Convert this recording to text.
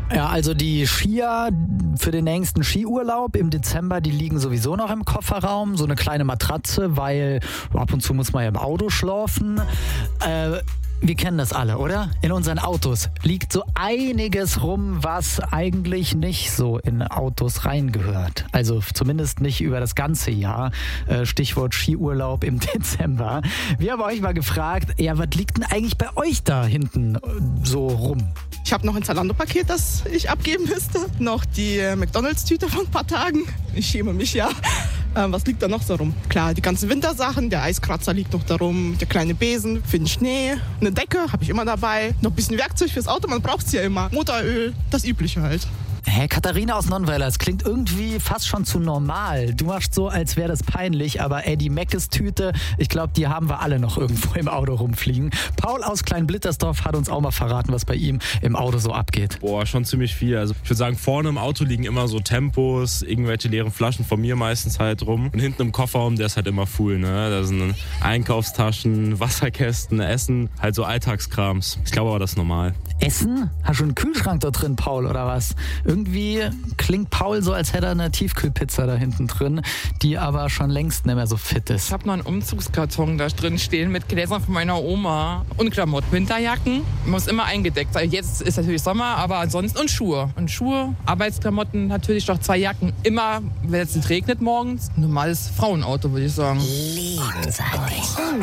Ja, also die Skier für den nächsten Skiurlaub im Dezember, die liegen sowieso noch im Kofferraum. So eine kleine Matratze, weil ab und zu muss man ja im Auto schlafen. Wir kennen das alle, oder? In unseren Autos liegt so einiges rum, was eigentlich nicht so in Autos reingehört. Also zumindest nicht über das ganze Jahr. Stichwort Skiurlaub im Dezember. Wir haben euch mal gefragt, ja, was liegt denn eigentlich bei euch da hinten so rum? Ich habe noch ein Zalando-Paket, das ich abgeben müsste. Noch die McDonalds-Tüte von ein paar Tagen. Ich schäme mich, ja. Was liegt da noch so rum? Klar, die ganzen Wintersachen, der Eiskratzer liegt noch da rum, der kleine Besen für den Schnee, eine Decke habe ich immer dabei, noch ein bisschen Werkzeug fürs Auto, man braucht es ja immer, Motoröl, das Übliche halt. Hä, Katharina aus Nonnweiler, es klingt irgendwie fast schon zu normal. Du machst so, als wäre das peinlich, aber die Meckes-Tüte, ich glaube, die haben wir alle noch irgendwo im Auto rumfliegen. Paul aus Kleinblittersdorf hat uns auch mal verraten, was bei ihm im Auto so abgeht. Boah, schon ziemlich viel. Also ich würde sagen, vorne im Auto liegen immer so Tempos, irgendwelche leeren Flaschen von mir meistens halt rum. Und hinten im Kofferraum, der ist halt immer full, ne? Da sind Einkaufstaschen, Wasserkästen, Essen, halt so Alltagskrams. Ich glaube aber, das ist normal. Essen? Hast du einen Kühlschrank da drin, Paul, oder was? Irgendwie klingt Paul so, als hätte er eine Tiefkühlpizza da hinten drin, die aber schon längst nicht mehr so fit ist. Ich habe noch einen Umzugskarton da drin stehen mit Gläsern von meiner Oma und Klamotten. Winterjacken, muss immer eingedeckt sein. Jetzt ist natürlich Sommer, aber ansonsten und Schuhe. Und Schuhe, Arbeitsklamotten, natürlich doch 2 Jacken. Immer, wenn es regnet morgens, normales Frauenauto, würde ich sagen. Lebensartig.